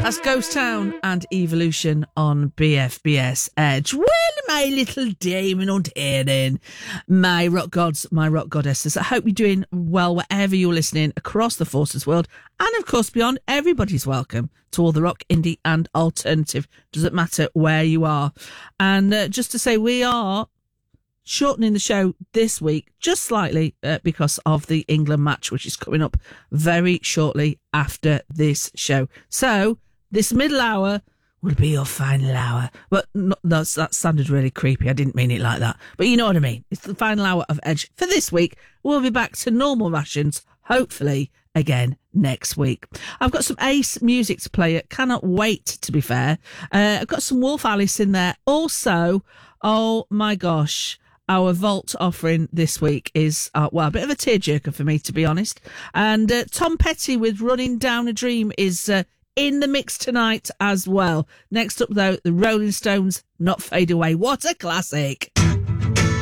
That's Ghost Town and Evolution on BFBS Edge. Well, my little demon on hearing, my rock gods, my rock goddesses. I hope you're doing well wherever you're listening across the Forces world. And of course, beyond, everybody's welcome to all the rock, indie and alternative. Doesn't matter where you are. And just to say, we are shortening the show this week just slightly because of the England match, which is coming up very shortly after this show. So this middle hour will be your final hour. But that sounded really creepy. I didn't mean it like that. But you know what I mean. It's the final hour of Edge for this week. We'll be back to normal rations, hopefully, again next week. I've got some Ace music to play. Cannot wait, to be fair. I've got some Wolf Alice in there. Also, oh my gosh, our Vault offering this week is, a bit of a tearjerker for me, to be honest. And Tom Petty with Running Down a Dream is in the mix tonight as well. Next up, though, the Rolling Stones, Not Fade Away. What a classic.